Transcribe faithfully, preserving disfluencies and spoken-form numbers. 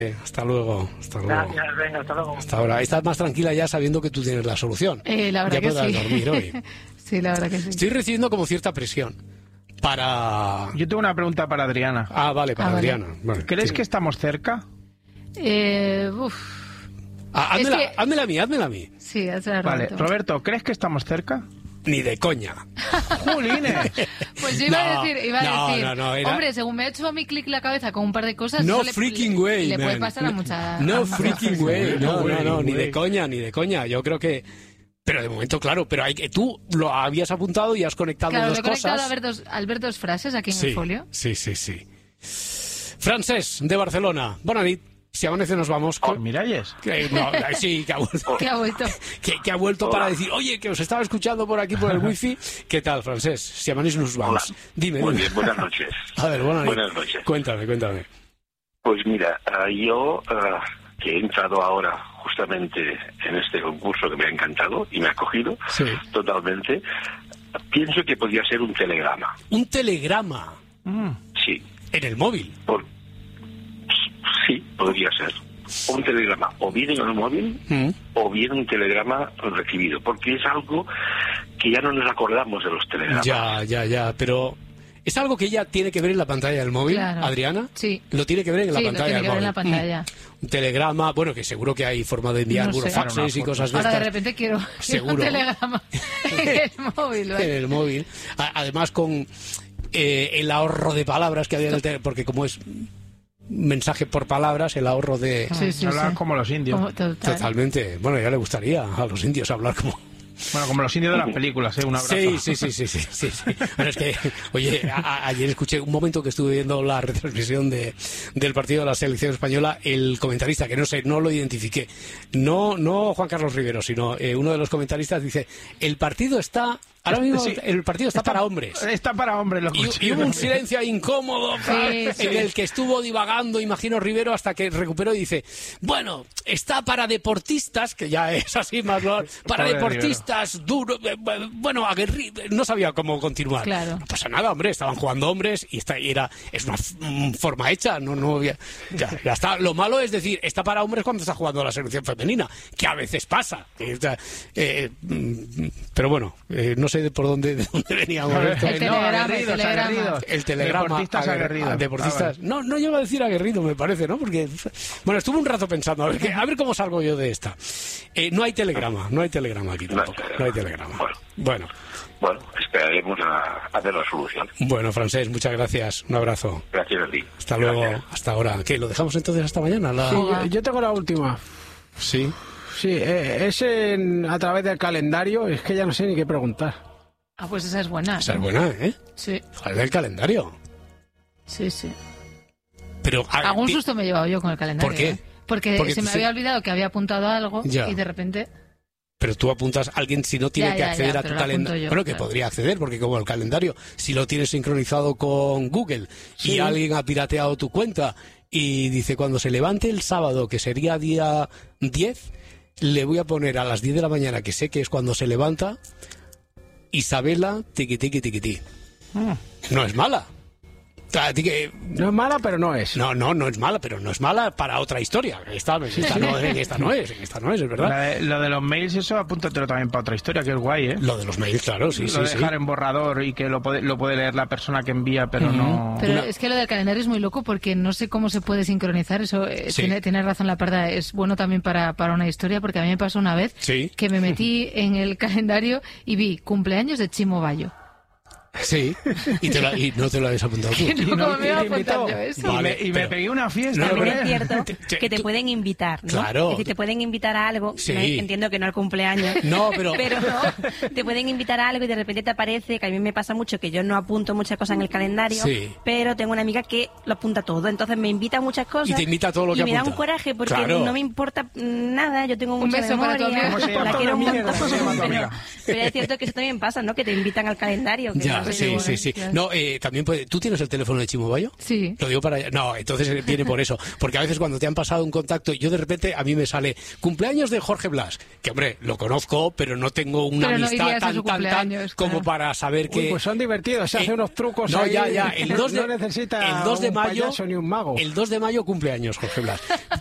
Hasta luego, hasta luego. Gracias, venga, hasta luego. Hasta ahora. Estás más tranquila ya sabiendo que tú tienes la solución. Eh, la verdad ya que podrás sí. dormir hoy. Sí, la verdad que sí. Estoy recibiendo como cierta presión para... Yo tengo una pregunta para Adriana. Ah, vale, para Ah, vale. Adriana. Vale. ¿Crees Sí. que estamos cerca? Eh, uf. Ah, Es házmela, que- házmela a mí, házmela a mí. Sí, hazla, Vale, Roberto. Roberto, ¿crees que estamos cerca? Ni de coña. ¡Jolines! Pues yo iba No, a decir, iba a no, decir, no, no, era- hombre, según me ha hecho a mí clic la cabeza con un par de cosas, No eso le- freaking le, way, le puede man. pasar a mucha No a mucha freaking gente. way. No, no, no, ni way. de coña, ni de coña. Yo creo que... Pero de momento, claro, pero hay que tú lo habías apuntado y has conectado Claro, dos lo he conectado cosas. a ver dos, al ver dos frases aquí en Sí, el folio. sí, sí, sí. Francesc, de Barcelona. Bona nit. Si amanece nos vamos. Con- Miralles. Que- no, sí, que ha vuelto. Que ha vuelto. Que, que ha vuelto para decir, oye, que os estaba escuchando por aquí por el wifi. ¿Qué tal, Francesc? Si amanece nos vamos. Hola. Dime, Muy dime. bien, buenas noches. A ver, buena nit. Buenas noches. Cuéntame, cuéntame. Pues mira, ah, yo ah, que he entrado ahora justamente en este concurso que me ha encantado y me ha cogido Sí. totalmente, pienso que podría ser un telegrama. Un telegrama Mm. Sí, en el móvil. por... sí, podría ser. Un telegrama, o bien en el móvil, Mm. o bien un telegrama recibido, porque es algo que ya no nos acordamos de los telegramas. Ya, ya, ya, pero... ¿Es algo que ella tiene que ver en la pantalla del móvil, Claro. Adriana? Sí. Lo tiene que ver en la Sí, lo pantalla tiene del que ver móvil. en la pantalla. Mm. Un telegrama, bueno, que seguro que hay forma de enviar No sé. burofaxes Claro, una y cosas de Ahora de estas repente quiero, quiero un Seguro. telegrama en el móvil. ¿vale? en el móvil. A- Además, con eh, el ahorro de palabras que había en el teléfono, porque como es mensaje por palabras, el ahorro de... Sí, sí, Hablan sí. como los indios. Como total. Totalmente. Bueno, ya le gustaría a los indios hablar como... Bueno, como los indios de las películas, ¿eh? Un abrazo. Sí, sí, sí, sí, sí, sí, sí. Bueno, es que, oye, a- a- ayer escuché un momento que estuve viendo la retransmisión de, del partido de la selección española, el comentarista, que no sé, no lo identifiqué, no, no Juan Carlos Rivero, sino eh, uno de los comentaristas dice, el partido está, ahora mismo Sí. el partido está, para hombres. Está para hombres, lo Y, escuché. y hubo un silencio ahí incómodo Sí, sí. en el que estuvo divagando, imagino, Rivero, hasta que recuperó y dice, bueno, está para deportistas, que ya es así más, ¿no? Para Pobre deportistas duros, eh, bueno, aguerridos, no sabía cómo continuar. Claro. No pasa nada, hombre, estaban jugando hombres y esta y era es una f- mm, forma hecha, no, no había- ya, ya está. Lo malo es decir, está para hombres cuando está jugando la selección femenina, que a veces pasa. que está, eh, mm, pero bueno, eh, no sé de por dónde, de dónde veníamos. A ver, esto. El no, telegrama, aguerridos, el telegrama. aguerridos. El telegrama. Deportistas aguer- aguerridos. a deportistas. Ah, No, no llego a decir aguerrido, me parece, ¿no? Porque. Bueno, estuve un rato pensando, a ver, qué- a ver cómo salgo yo de esta. Eh, no hay telegrama, no hay telegrama aquí No hay tampoco. telegrama. No hay telegrama. Bueno. Bueno, Bueno, esperaremos a, a ver la solución. bueno, Francesc, muchas gracias. Un abrazo. Gracias a ti. Hasta luego, Gracias. hasta ahora. ¿Qué? ¿Lo dejamos entonces hasta mañana? La- Sí, yo, yo tengo la última. Sí. Sí, eh, es en- a través del calendario, es que ya no sé ni qué preguntar. Ah, pues esa es buena. Esa es buena, ¿eh? Sí, Joder, del calendario. sí, sí. Pero. a- Algún ti- susto me he llevado yo con el calendario. ¿Por qué? ¿eh? Porque, Porque se me se- había olvidado que había apuntado algo Ya. y de repente... Pero tú apuntas a alguien si no tiene Ya, que ya, acceder ya, a tu pero lo apunto calendario. yo, Bueno, que claro. podría acceder, porque como el calendario, si lo tienes sincronizado con Google Sí. y alguien ha pirateado tu cuenta y dice cuando se levante el sábado, que sería día diez, le voy a poner a las diez de la mañana, que sé que es cuando se levanta, Isabela tiqui tiqui tiqui ti. No es mala. A ti que- No es mala, pero no es. No, no, no es mala, pero no es mala para otra historia. Esta, esta, no, es, esta no es, esta no es, es verdad. La de- lo de los mails, eso apúntatelo también para otra historia, que es guay, ¿eh? Lo de los mails, claro, sí, lo sí, de sí. dejar en borrador y que lo puede, lo puede leer la persona que envía, pero no... Pero Una- es que lo del calendario es muy loco porque no sé cómo se puede sincronizar. Eso eh, Sí. tiene, tiene razón la parda. Es bueno también para, para una historia porque a mí me pasó una vez Sí. que me metí en el calendario y vi cumpleaños de Chimo Bayo. Sí, y, te la- y no te lo habías apuntado tú. No, ¿cómo me iba a y te invitó. apuntar yo eso? Y, Vale, me, y me pero- pegué una fiesta. No, con pero- También es él. cierto Te- te- que te tú- pueden invitar, ¿no? Claro. Es decir, te pueden invitar a algo, Sí. no, entiendo que no al cumpleaños, No, pero- no, te pueden invitar a algo y de repente te aparece, que a mí me pasa mucho, que yo no apunto muchas cosas en el calendario, Sí. pero tengo una amiga que lo apunta todo, entonces me invita a muchas cosas. Y te invita a todo lo que Y me da apunta. un coraje porque Claro. no me importa nada, yo tengo Un mucha beso para tu memoria, amiga. ¿Cómo se llama? la quiero un Una mierda, montón, ¿cómo se llama tu pero, amiga? pero es cierto que eso también pasa, ¿no? Que te invitan al calendario, que Ya, Ya, sí, sí, bueno, sí, sí. ya. No, eh, también puede... ¿Tú tienes el teléfono de Chimo Bayo? Sí. Lo digo para allá. No, entonces viene por eso. Porque a veces cuando te han pasado un contacto, yo de repente a mí me sale cumpleaños de Jorge Blas, que hombre, lo conozco, pero no tengo una Pero no amistad irías a tan, su tan, tan cumpleaños, como claro. para saber que... Uy, pues son divertidos, se hace Eh, unos trucos no, ahí. ya, ya. El dos de, no necesita el dos de un mayo, payaso ni un mago. El dos de mayo cumpleaños, Jorge Blas.